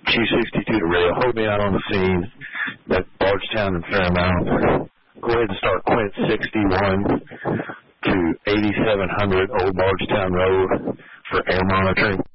Chief 62 to rail. Hold me out on the scene at Bardstown and Fairmount. Go ahead and start Quint 61 to 8700 Old Bardstown Road for air monitoring.